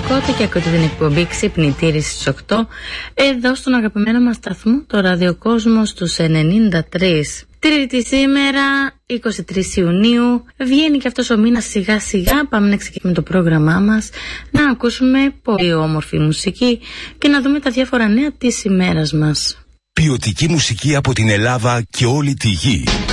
Κώτα και ακούτε την εκπομπή Ξυπνητήρι στις 8 εδώ στον αγαπημένο μας σταθμό, το Ραδιοκόσμο στους 93. Τρίτη σήμερα, 23 Ιουνίου, βγαίνει και αυτός ο μήνας σιγά σιγά. Πάμε να ξεκινήσουμε το πρόγραμμά μας, να ακούσουμε πολύ όμορφη μουσική και να δούμε τα διάφορα νέα της ημέρας μας. Ποιοτική μουσική από την Ελλάδα και όλη τη γη.